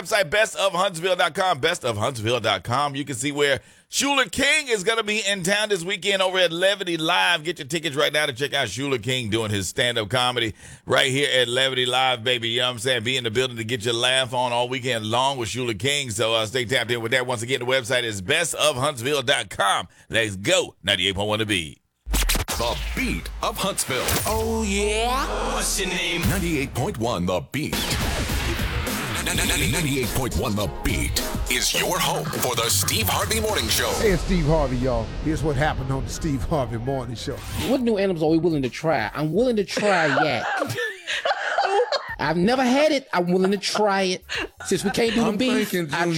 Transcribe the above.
website, bestofhuntsville.com, bestofhuntsville.com. You can see where Shula King is going to be in town this weekend over at Levity Live. Get your tickets right now to check out Shula King doing his stand-up comedy right here at Levity Live, baby. You know what I'm saying? Be in the building to get your laugh on all weekend long with Shula King. So stay tapped in with that. Once again, the website is bestofhuntsville.com. Let's go. 98.1 The Beat. The Beat of Huntsville. Oh, yeah? What's your name? 98.1 The Beat. 98.1 The Beat is your home for the Steve Harvey Morning Show. Hey, it's Steve Harvey, y'all. Here's what happened on the Steve Harvey Morning Show. What new animals are we willing to try? I'm willing to try yak. I've never had it. I'm willing to try it. Since we can't do the beef,